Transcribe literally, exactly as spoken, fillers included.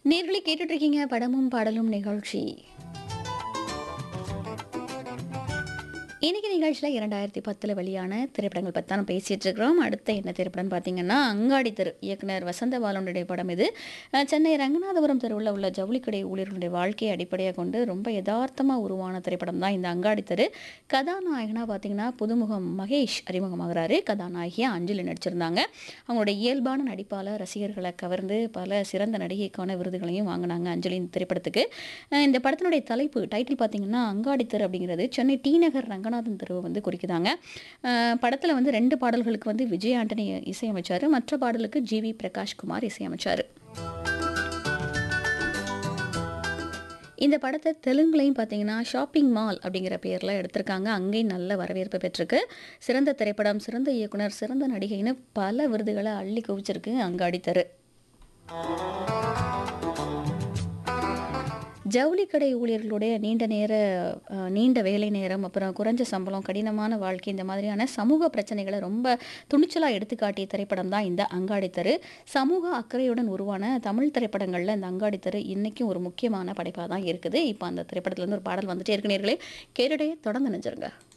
நேர்களை கேட்டுட்டு இருக்கீங்க படமும் பாடலும் நிகழ்ச்சி. இன்னைக்கு நிகழ்ச்சியில் இரண்டாயிரத்தி பத்தில் வெளியான திரைப்படங்கள் பற்றி தான் பேசிகிட்டு இருக்கிறோம். அடுத்த என்ன திரைப்படம்னு பார்த்தீங்கன்னா அங்காடி தெரு. இயக்குனர் வசந்த பாலனுடைய படம் இது. அஹ் சென்னை ரங்கநாதபுரம் தெருவில் உள்ள ஜவுளிக்கடை ஊழியர்களுடைய வாழ்க்கையை அடிப்படையாக கொண்டு ரொம்ப யதார்த்தமாக உருவான திரைப்படம் தான் இந்த அங்காடி தெரு. கதாநாயகனாக பார்த்தீங்கன்னா புதுமுகம் மகேஷ் அறிமுகமாகிறாரு. கதாநாயகியாக அஞ்சலி நடிச்சிருந்தாங்க. அவங்களுடைய இயல்பான நடிப்பால் ரசிகர்களை கவர்ந்து பல சிறந்த நடிகைக்கான விருதுகளையும் வாங்கினாங்க அஞ்சலி இந்த திரைப்படத்துக்கு. அஹ் இந்த படத்தினுடைய தலைப்பு டைட்டில் பார்த்தீங்கன்னா அங்காடி தெரு அப்படிங்கிறது சென்னை டி நகர் ரங்கநாதன் தெருவை வந்து குறிக்குதாங்க. அஹ் படத்துல வந்து ரெண்டு பாடல்களுக்கு வந்து விஜய் ஆண்டனி இசையமைச்சாரு, மற்ற பாடலுக்கு ஜி வி பிரகாஷ்குமார் இசையமைச்சாரு. இந்த படத்தை தெலுங்குலையும் பார்த்தீங்கன்னா ஷாப்பிங் மால் அப்படிங்கிற பேரில் எடுத்திருக்காங்க. அங்கேயும் நல்ல வரவேற்பு பெற்றிருக்கு. சிறந்த திரைப்படம், சிறந்த இயக்குனர், சிறந்த நடிகைன்னு பல விருதுகளை அள்ளி குவிச்சிருக்கு அங்காடி தெரு. ஜவுளிக்கடை ஊழியர்களுடைய நீண்ட நேர அஹ், நீண்ட வேலை நேரம், அப்புறம் குறைஞ்ச சம்பளம், கடினமான வாழ்க்கை, இந்த மாதிரியான சமூக பிரச்சனைகளை ரொம்ப துணிச்சலாக எடுத்துக்காட்டிய திரைப்படம் தான் இந்த அங்காடித்தரு. சமூக அக்கறையுடன் உருவான தமிழ் திரைப்படங்களில் இந்த அங்காடித்தரு இன்னைக்கும் ஒரு முக்கியமான படைப்பாக தான் இருக்குது. இப்போ அந்த திரைப்படத்துலேருந்து ஒரு பாடல் வந்துட்டே இருக்கு நேயர்களே. கேட்டுட்டே தொடர்ந்து நினைச்சிருங்க.